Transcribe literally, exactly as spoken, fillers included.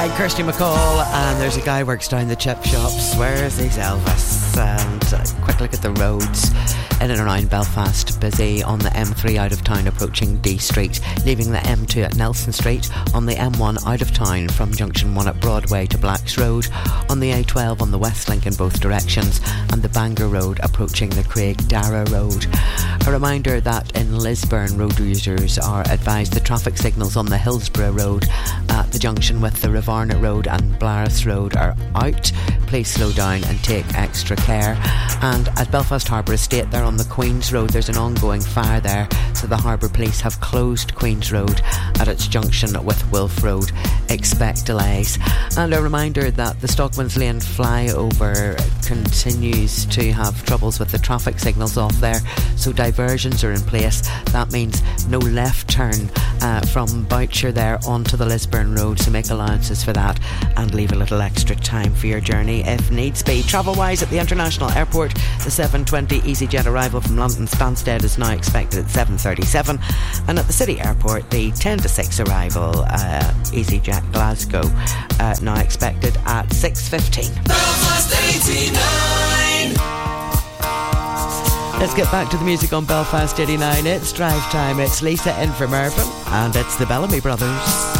I'm Kirsty McCall, and there's a guy who works down the chip shop, swears he's Elvis. And a quick look at the roads in and around Belfast. Busy on the M three out of town approaching D Street, leaving the M two at Nelson Street, on the M one out of town from Junction one at Broadway to Blacks Road, on the A twelve on the West Link in both directions, and the Bangor Road approaching the Craig Dara Road. A reminder that in Lisburn, road users are advised the traffic signals on the Hillsborough Road at the junction with the Rivarnet Road and Blaris Road are out. Please slow down and take extra care. And at Belfast Harbour Estate, there on the Queen's Road, there's an ongoing fire there, so the Harbour Police have closed Queen's Road at its junction with Wolf Road. Expect delays. And a reminder that the Stockman's Lane flyover continues to have troubles with the traffic signals off there, so diversions are in place. That means no left turn uh, from Boucher there onto the Lisburn Road, so make allowances for that and leave a little extra time for your journey if needs be. Travel wise, at the International Airport, the seven twenty EasyJet arrival from London Stansted is now expected at seven thirty-seven, and at the City Airport the ten to six arrival uh, EasyJet Glasgow uh, now expected at six fifteen. Belfast eighty-nine. Let's get back to the music on Belfast eighty-nine. It's drive time. It's Lisa in from Irvine, and it's the Bellamy Brothers.